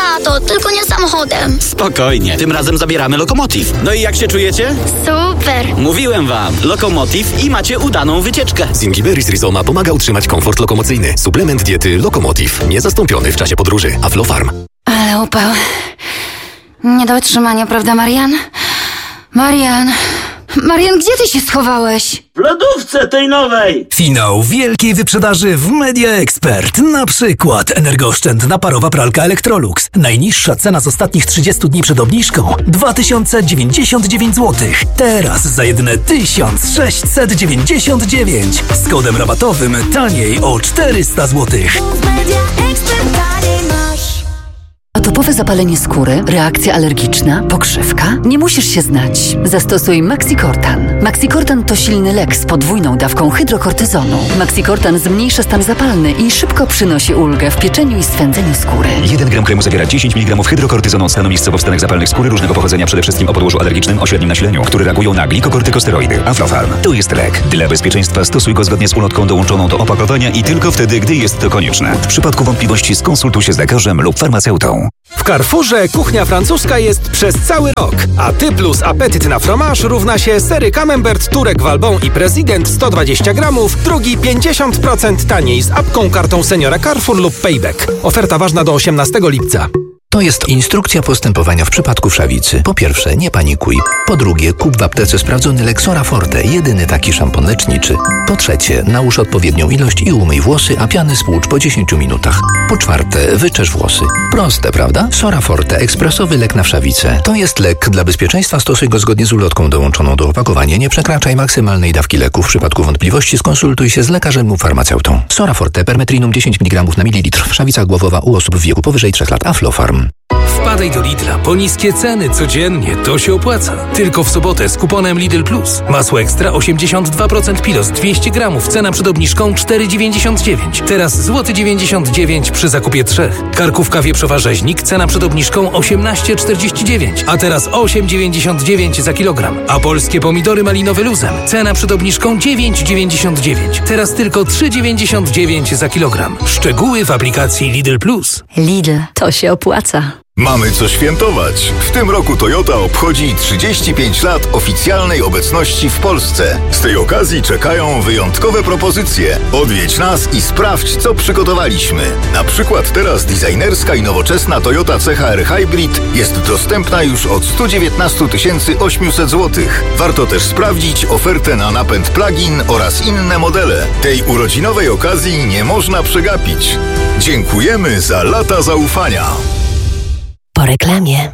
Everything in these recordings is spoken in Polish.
tato, tylko nie samochodem. Spokojnie, tym razem zabieramy Lokomotiv. No i jak się czujecie? Super. Mówiłem wam, Lokomotiv i macie udaną wycieczkę. Zingiberis Rizoma pomaga utrzymać komfort lokomocyjny. Suplement diety Lokomotiv. Niezastąpiony w czasie podróży. Aflofarm. Ale upał. Nie do wytrzymania, prawda, Marian? Marian, gdzie ty się schowałeś? W lodówce tej nowej! Finał wielkiej wyprzedaży w Media Expert. Na przykład energooszczędna parowa pralka Electrolux. Najniższa cena z ostatnich 30 dni przed obniżką 2099 zł. Teraz za jedyne 1699. Z kodem rabatowym taniej o 400 zł. Atopowe zapalenie skóry, reakcja alergiczna, pokrzywka? Nie musisz się znać. Zastosuj Maxicortan. Maxicortan to silny lek z podwójną dawką hydrokortyzonu. Maxicortan zmniejsza stan zapalny i szybko przynosi ulgę w pieczeniu i swędzeniu skóry. 1 gram kremu zawiera 10 mg hydrokortyzonu stanowiskowo w stanach zapalnych skóry różnego pochodzenia, przede wszystkim o podłożu alergicznym o średnim nasileniu, które reagują na glikokortykosteroidy. Aflofarm. To jest lek. Dla bezpieczeństwa stosuj go zgodnie z ulotką dołączoną do opakowania i tylko wtedy, gdy jest to konieczne. W przypadku wątpliwości skonsultuj się z lekarzem lub farmaceutą. W Carrefourze kuchnia francuska jest przez cały rok, a ty plus apetyt na fromage równa się sery Camembert, Turek, Valbon i Prezydent 120 gramów, drugi 50% taniej z apką, kartą seniora Carrefour lub Payback. Oferta ważna do 18 lipca. To jest instrukcja postępowania w przypadku wszawicy. Po pierwsze, nie panikuj. Po drugie, kup w aptece sprawdzony lek Sora Forte, jedyny taki szampon leczniczy. Po trzecie, nałóż odpowiednią ilość i umyj włosy, a piany spłucz po 10 minutach. Po czwarte, wyczesz włosy. Proste, prawda? Sora Forte, ekspresowy lek na wszawicę. To jest lek. Dla bezpieczeństwa stosuj go zgodnie z ulotką dołączoną do opakowania. Nie przekraczaj maksymalnej dawki leku. W przypadku wątpliwości skonsultuj się z lekarzem lub farmaceutą. Sora Forte, permetrinum 10 mg na mililitr. Wszawica głowowa u osób w wieku powyżej 3 lat. Aflofarm. Wpadaj do Lidla po niskie ceny codziennie, to się opłaca. Tylko w sobotę z kuponem Lidl Plus. Masło ekstra 82% Pilos 200 gramów, cena przed obniżką 4,99. Teraz złoty 99 przy zakupie 3. Karkówka wieprzowa rzeźnik, cena przed obniżką 18,49, a teraz 8,99 za kilogram. A polskie pomidory malinowe luzem, cena przed obniżką 9,99. Teraz tylko 3,99 za kilogram. Szczegóły w aplikacji Lidl Plus. Lidl, to się opłaca. Mamy co świętować. W tym roku Toyota obchodzi 35 lat oficjalnej obecności w Polsce. Z tej okazji czekają wyjątkowe propozycje. Odwiedź nas i sprawdź, co przygotowaliśmy. Na przykład teraz designerska i nowoczesna Toyota CHR Hybrid jest dostępna już od 119 800 zł. Warto też sprawdzić ofertę na napęd plug-in oraz inne modele. Tej urodzinowej okazji nie można przegapić. Dziękujemy za lata zaufania. Po reklamie.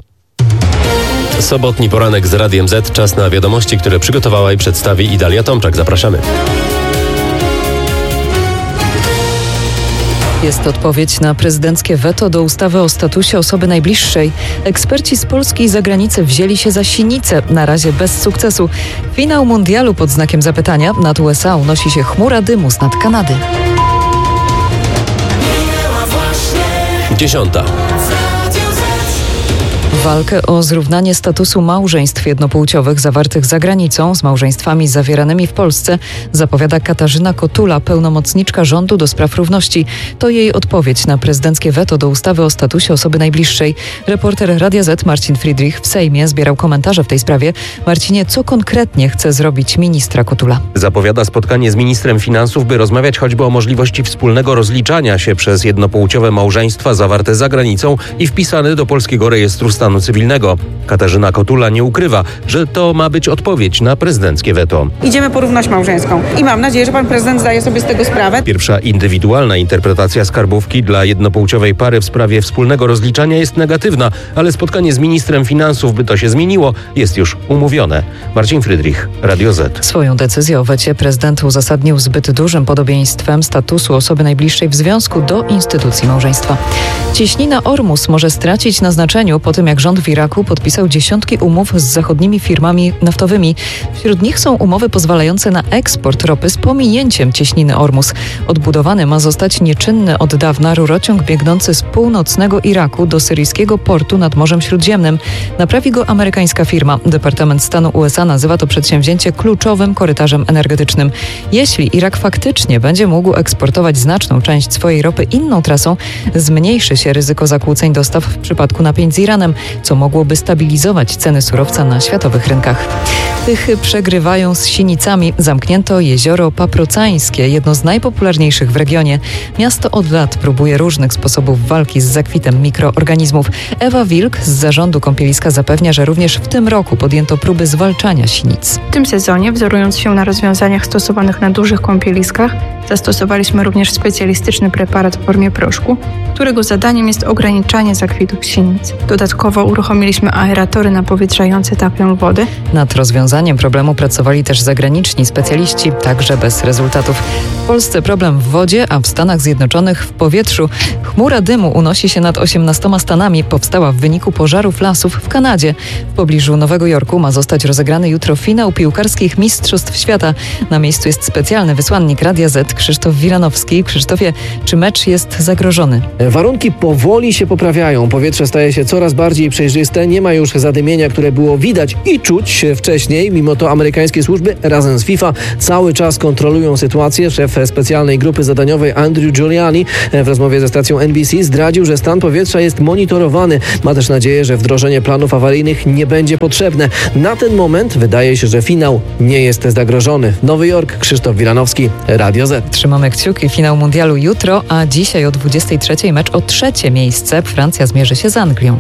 Sobotni poranek z Radiem Z. Czas na wiadomości, które przygotowała i przedstawi Idalia Tomczak. Zapraszamy. Jest odpowiedź na prezydenckie weto do ustawy o statusie osoby najbliższej. Eksperci z Polski i zagranicy wzięli się za sinicę, na razie bez sukcesu. Finał mundialu pod znakiem zapytania. Nad USA unosi się chmura dymu z nad Kanady. 10. Walkę o zrównanie statusu małżeństw jednopłciowych zawartych za granicą z małżeństwami zawieranymi w Polsce zapowiada Katarzyna Kotula, pełnomocniczka rządu do spraw równości. To jej odpowiedź na prezydenckie weto do ustawy o statusie osoby najbliższej. Reporter Radia Z Marcin Friedrich w Sejmie zbierał komentarze w tej sprawie. Marcinie, co konkretnie chce zrobić ministra Kotula? Zapowiada spotkanie z ministrem finansów, by rozmawiać choćby o możliwości wspólnego rozliczania się przez jednopłciowe małżeństwa zawarte za granicą i wpisane do Polskiego Rejestru Stanu Cywilnego. Katarzyna Kotula nie ukrywa, że to ma być odpowiedź na prezydenckie weto. Idziemy po równość małżeńską i mam nadzieję, że pan prezydent zdaje sobie z tego sprawę. Pierwsza indywidualna interpretacja skarbówki dla jednopłciowej pary w sprawie wspólnego rozliczania jest negatywna, ale spotkanie z ministrem finansów, by to się zmieniło, jest już umówione. Marcin Friedrich, Radio Z. Swoją decyzję o wecie prezydent uzasadnił zbyt dużym podobieństwem statusu osoby najbliższej w związku do instytucji małżeństwa. Cieśnina Ormus może stracić na znaczeniu po tym, tym, jak rząd w Iraku podpisał dziesiątki umów z zachodnimi firmami naftowymi. Wśród nich są umowy pozwalające na eksport ropy z pominięciem cieśniny Ormus. Odbudowany ma zostać nieczynny od dawna rurociąg biegnący z północnego Iraku do syryjskiego portu nad Morzem Śródziemnym. Naprawi go amerykańska firma. Departament Stanu USA nazywa to przedsięwzięcie kluczowym korytarzem energetycznym. Jeśli Irak faktycznie będzie mógł eksportować znaczną część swojej ropy inną trasą, zmniejszy się ryzyko zakłóceń dostaw w przypadku napięć z Iranem, co mogłoby stabilizować ceny surowca na światowych rynkach. Tychy przegrywają z Sinicami. Zamknięto jezioro Paprocańskie, jedno z najpopularniejszych w regionie. Miasto od lat próbuje różnych sposobów walki z zakwitem mikroorganizmów. Ewa Wilk z zarządu kąpieliska zapewnia, że również w tym roku podjęto próby zwalczania sinic. W tym sezonie, wzorując się na rozwiązaniach stosowanych na dużych kąpieliskach, zastosowaliśmy również specjalistyczny preparat w formie proszku, którego zadaniem jest ograniczanie zakwitów sinic. Dodatkowo uruchomiliśmy aeratory napowietrzające taplę wody. Nad rozwiązaniem problemu pracowali też zagraniczni specjaliści, także bez rezultatów. W Polsce problem w wodzie, a w Stanach Zjednoczonych w powietrzu. Chmura dymu unosi się nad 18 stanami. Powstała w wyniku pożarów lasów w Kanadzie. W pobliżu Nowego Jorku ma zostać rozegrany jutro finał piłkarskich Mistrzostw Świata. Na miejscu jest specjalny wysłannik Radia Z, Krzysztof Wiranowski. Krzysztofie, czy mecz jest zagrożony? Warunki powoli się poprawiają. Powietrze staje się coraz bardziej przejrzyste. Nie ma już zadymienia, które było widać i czuć wcześniej. Mimo to amerykańskie służby razem z FIFA cały czas kontrolują sytuację. Szef specjalnej grupy zadaniowej Andrew Giuliani w rozmowie ze stacją NBC zdradził, że stan powietrza jest monitorowany. Ma też nadzieję, że wdrożenie planów awaryjnych nie będzie potrzebne. Na ten moment wydaje się, że finał nie jest zagrożony. Nowy Jork, Krzysztof Wiranowski, Radio Z. Trzymamy kciuki. Finał mundialu jutro, a dzisiaj o 23:00 mecz o 3. miejsce. Francja zmierzy się z Anglią.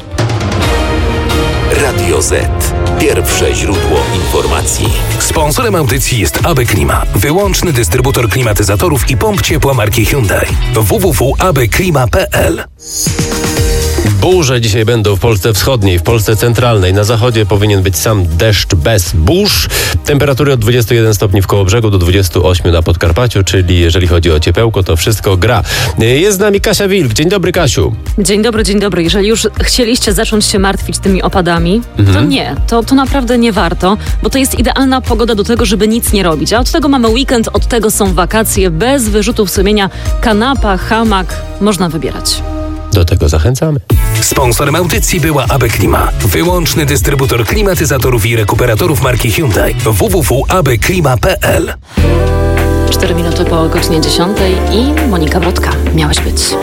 Radio Z. Pierwsze źródło informacji. Sponsorem audycji jest AB Klima. Wyłączny dystrybutor klimatyzatorów i pomp ciepła marki Hyundai. www.abklima.pl. Burze dzisiaj będą w Polsce wschodniej, w Polsce centralnej. Na zachodzie powinien być sam deszcz bez burz. Temperatury od 21 stopni w Kołobrzegu do 28 na Podkarpaciu, czyli jeżeli chodzi o ciepełko, to wszystko gra. Jest z nami Kasia Wilk. Dzień dobry, Kasiu. Dzień dobry. Jeżeli już chcieliście zacząć się martwić tymi opadami, to nie. To naprawdę nie warto, bo to jest idealna pogoda do tego, żeby nic nie robić. A od tego mamy weekend, od tego są wakacje, bez wyrzutów sumienia. Kanapa, hamak, można wybierać. Do tego zachęcamy. Sponsorem audycji była AB Klima. Wyłączny dystrybutor klimatyzatorów i rekuperatorów marki Hyundai. www.abklima.pl. 4 minuty po godzinie 10 i Monika Brodka. Miałeś być.